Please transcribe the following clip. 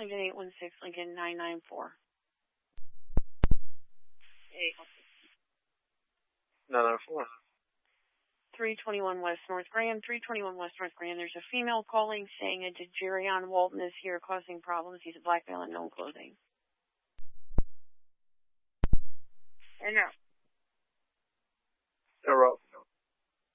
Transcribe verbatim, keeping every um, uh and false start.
Lincoln eight one six, Lincoln nine nine four. eight one six. nine nine four. three twenty-one West North Grand, three twenty-one West North Grand. There's a female calling saying a Jerion Walton is here causing problems. He's a black male in known clothing. I know.